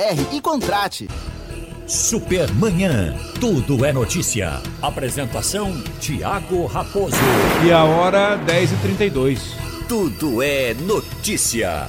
e contrate. Supermanhã, tudo é notícia. Apresentação, Tiago Raposo. E a hora 10h32. Tudo é notícia.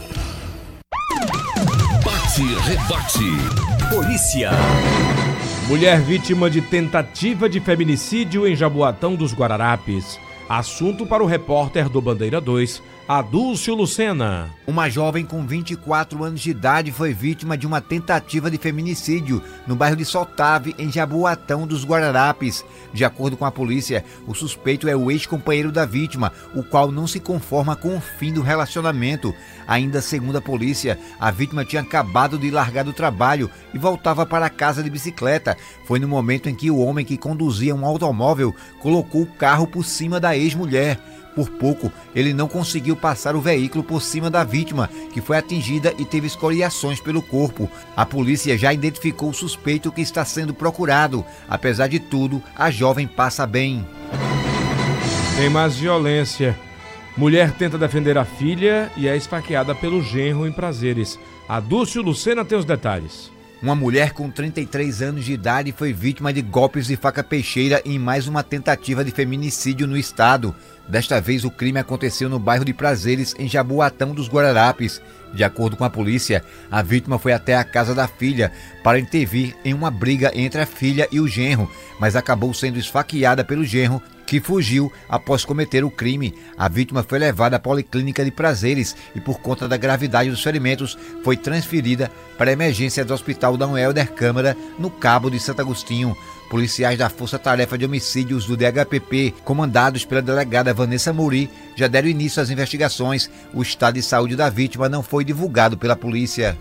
Bate, rebate. Polícia. Mulher vítima de tentativa de feminicídio em Jaboatão dos Guararapes. Assunto para o repórter do Bandeira 2, Adúlcio Lucena. Uma jovem com 24 anos de idade foi vítima de uma tentativa de feminicídio no bairro de Sotave, em Jaboatão dos Guararapes. De acordo com a polícia, o suspeito é o ex-companheiro da vítima, o qual não se conforma com o fim do relacionamento. Ainda segundo a polícia, a vítima tinha acabado de largar do trabalho e voltava para casa de bicicleta. Foi no momento em que o homem que conduzia um automóvel colocou o carro por cima da ex-mulher. Por pouco, ele não conseguiu passar o veículo por cima da vítima, que foi atingida e teve escoriações pelo corpo. A polícia já identificou o suspeito que está sendo procurado. Apesar de tudo, a jovem passa bem. Tem mais violência. Mulher tenta defender a filha e é esfaqueada pelo genro em Prazeres. Adúlcio Lucena tem os detalhes. Uma mulher com 33 anos de idade foi vítima de golpes de faca peixeira em mais uma tentativa de feminicídio no estado. Desta vez, o crime aconteceu no bairro de Prazeres, em Jaboatão dos Guararapes. De acordo com a polícia, a vítima foi até a casa da filha para intervir em uma briga entre a filha e o genro, mas acabou sendo esfaqueada pelo genro, que fugiu após cometer o crime. A vítima foi levada à Policlínica de Prazeres e, por conta da gravidade dos ferimentos, foi transferida para a emergência do Hospital Dom Helder Câmara, no Cabo de Santo Agostinho. Policiais da Força Tarefa de Homicídios do DHPP, comandados pela delegada Vanessa Muri, já deram início às investigações. O estado de saúde da vítima não foi divulgado pela polícia.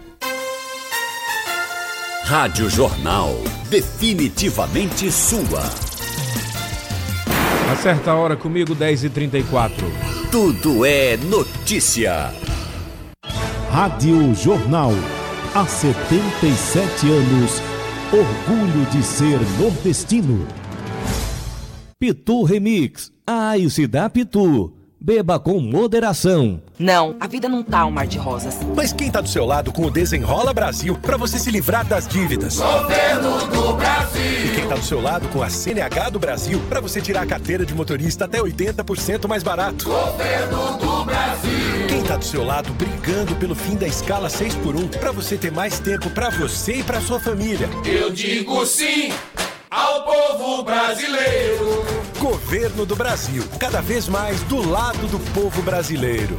Rádio Jornal, definitivamente sua. Acerta a hora comigo, 10h34. Tudo é notícia. Rádio Jornal, há 77 anos, orgulho de ser nordestino. Pitu Remix, se dá Pitu. Beba com moderação. Não, a vida não tá um mar de rosas. Mas quem tá do seu lado com o Desenrola Brasil pra você se livrar das dívidas? Governo do Brasil. E quem tá do seu lado com a CNH do Brasil pra você tirar a carteira de motorista até 80% mais barato? Governo do Brasil. Quem tá do seu lado brigando pelo fim da escala 6x1 pra você ter mais tempo pra você e pra sua família? Eu digo sim ao povo brasileiro. Governo do Brasil, cada vez mais do lado do povo brasileiro.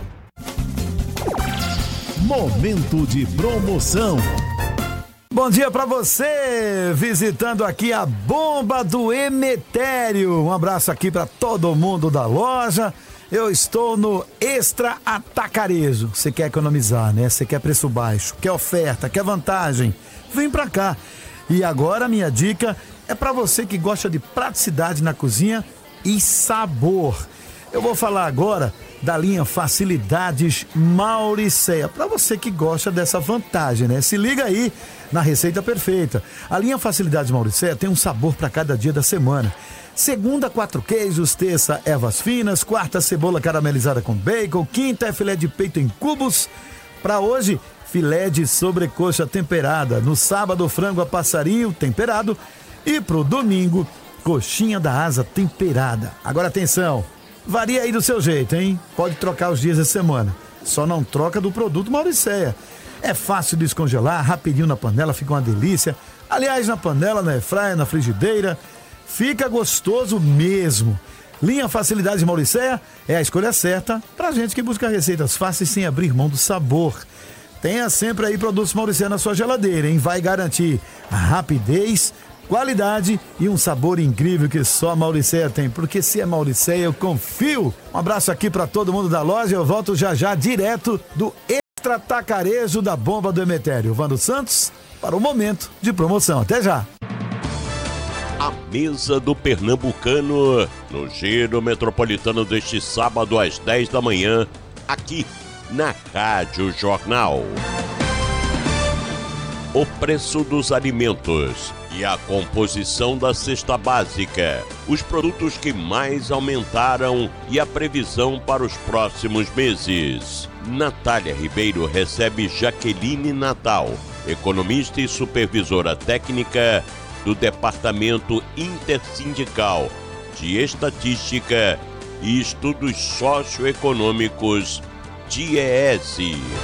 Momento de promoção. Bom dia pra você, visitando aqui a bomba do Emetério. Um abraço aqui pra todo mundo da loja. Eu estou no Extra Atacarejo. Você quer economizar, né? Você quer preço baixo, quer oferta, quer vantagem? Vem pra cá. E agora a minha dica é para você que gosta de praticidade na cozinha e sabor. Eu vou falar agora da linha Facilidades Mauricéia, para você que gosta dessa vantagem, né? Se liga aí na receita perfeita. A linha Facilidades Mauricéia tem um sabor para cada dia da semana. Segunda, 4 queijos. Terça, ervas finas. Quarta, cebola caramelizada com bacon. Quinta é filé de peito em cubos. Para hoje, filé de sobrecoxa temperada. No sábado, frango a passarinho temperado. E pro domingo, coxinha da asa temperada. Agora atenção, varia aí do seu jeito, hein? Pode trocar os dias da semana, só não troca do produto Mauricéia. É fácil de descongelar, rapidinho na panela, fica uma delícia. Aliás, na panela, na airfryer, na frigideira, fica gostoso mesmo. Linha Facilidades Mauricéia é a escolha certa pra gente que busca receitas fáceis sem abrir mão do sabor. Tenha sempre aí produtos Mauricéia na sua geladeira, hein? Vai garantir a rapidez, qualidade e um sabor incrível que só a Mauricéia tem, porque se é Mauricéia eu confio. Um abraço aqui para todo mundo da loja, eu volto já direto do Extra Atacarejo da bomba do Emetério. Vando Santos para o momento de promoção. Até já! A mesa do Pernambucano no Giro Metropolitano deste sábado às 10 da manhã, aqui na Rádio Jornal. O preço dos alimentos e a composição da cesta básica, os produtos que mais aumentaram e a previsão para os próximos meses. Natália Ribeiro recebe Jaqueline Natal, economista e supervisora técnica do Departamento Intersindical de Estatística e Estudos Socioeconômicos, DIEESE.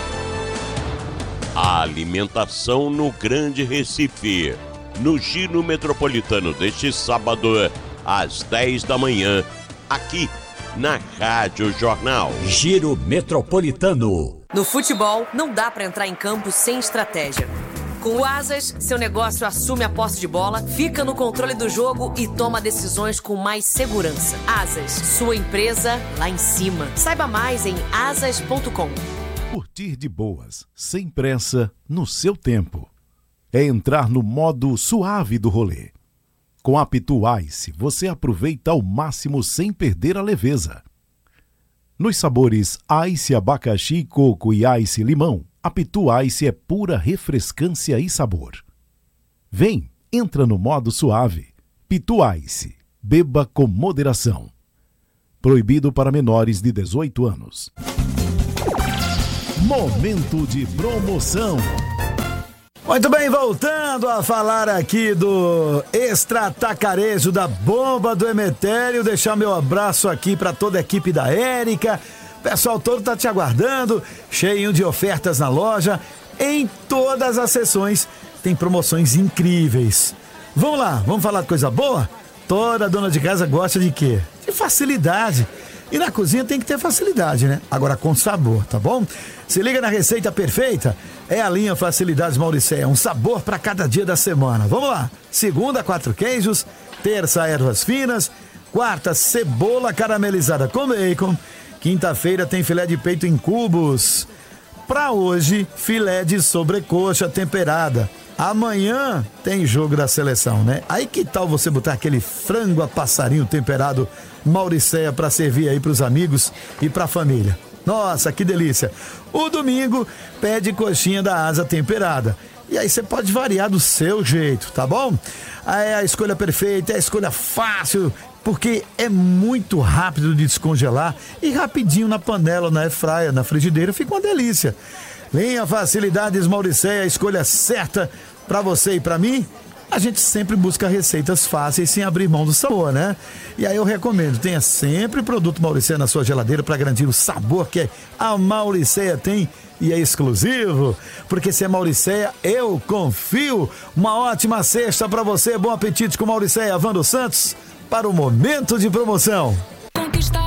A alimentação no Grande Recife, no Giro Metropolitano deste sábado, às 10 da manhã, aqui na Rádio Jornal. Giro Metropolitano. No futebol, não dá para entrar em campo sem estratégia. Com o Asas, seu negócio assume a posse de bola, fica no controle do jogo e toma decisões com mais segurança. Asas, sua empresa lá em cima. Saiba mais em asas.com. Curtir de boas, sem pressa, no seu tempo. É entrar no modo suave do rolê. Com a Pitu Ice, você aproveita ao máximo sem perder a leveza. Nos sabores Ice abacaxi, coco e Ice limão, a Pitu Ice é pura refrescância e sabor. Vem, entra no modo suave. Pitu Ice, beba com moderação. Proibido para menores de 18 anos. Momento de promoção. Muito bem, voltando a falar aqui do Extra Atacarejo da Bomba do Emetério, deixar meu abraço aqui para toda a equipe da Érica. O pessoal todo tá te aguardando, cheio de ofertas na loja. Em todas as sessões tem promoções incríveis. Vamos lá, vamos falar de coisa boa? Toda dona de casa gosta de quê? De facilidade. E na cozinha tem que ter facilidade, né? Agora com sabor, tá bom? Se liga na receita perfeita. É a linha Facilidades Mauricéia, um sabor para cada dia da semana. Vamos lá. Segunda, 4 queijos. Terça, ervas finas. Quarta, cebola caramelizada com bacon. Quinta-feira tem filé de peito em cubos. Para hoje, filé de sobrecoxa temperada. Amanhã tem jogo da seleção, né? Aí que tal você botar aquele frango a passarinho temperado Mauricéia para servir aí pros amigos e pra família? Nossa, que delícia! O domingo pede coxinha da asa temperada. E aí você pode variar do seu jeito, tá bom? É a escolha perfeita, é a escolha fácil, porque é muito rápido de descongelar e rapidinho na panela, na airfryer, na frigideira, fica uma delícia. Linha Facilidades Mauricéia, a escolha certa para você e para mim. A gente sempre busca receitas fáceis sem abrir mão do sabor, né? E aí eu recomendo, tenha sempre produto Mauricéia na sua geladeira para garantir o sabor que a Mauricéia tem e é exclusivo. Porque se é Mauricéia, eu confio. Uma ótima sexta para você, bom apetite com Mauricéia. Vando Santos para o Momento de Promoção. Conquistar